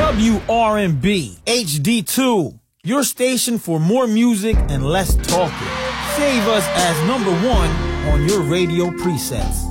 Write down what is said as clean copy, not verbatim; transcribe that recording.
WRMB HD2, your station for more music and less talking. Save us as number one on your radio presets.